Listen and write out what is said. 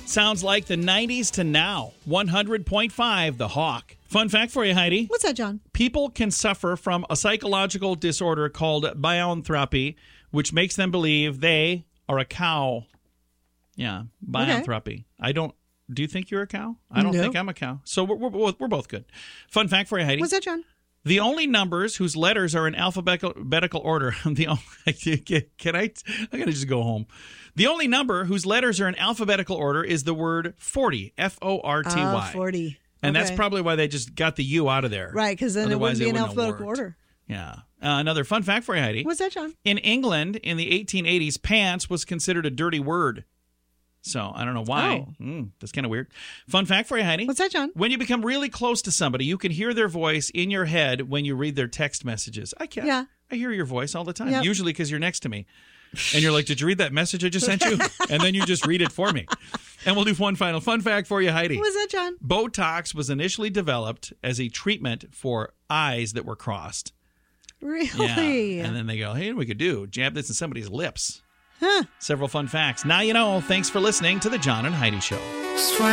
sounds like the 90s to now. 100.5 The Hawk. Fun fact for you, Heidi. What's that, John? People can suffer from a psychological disorder called bioanthropy, which makes them believe they are a cow. Yeah, bioanthropy. Okay. Do you think you're a cow? I don't think I'm a cow. So we're both good. Fun fact for you, Heidi. What's that, John? The only numbers whose letters are in alphabetical order. I'm going to just go home. The only number whose letters are in alphabetical order is the word 40. F-O-R-T-Y. 40. And that's probably why they just got the U out of there. Right, because then Otherwise, it wouldn't be in alphabetical order. Yeah. Another fun fact for you, Heidi. What's that, John? In England, in the 1880s, pants was considered a dirty word. So I don't know why. That's kind of weird. Fun fact for you, Heidi. What's that, John? When you become really close to somebody, you can hear their voice in your head when you read their text messages. I can. Yeah. I hear your voice all the time, usually because you're next to me. And you're like, did you read that message I just sent you? And then you just read it for me. And we'll do one final fun fact for you, Heidi. What's that, John? Botox was initially developed as a treatment for eyes that were crossed. Really? Yeah. And then they go, hey, we could do? Jab this in somebody's lips. Huh. Several fun facts. Now you know. Thanks for listening to the John and Heidi Show.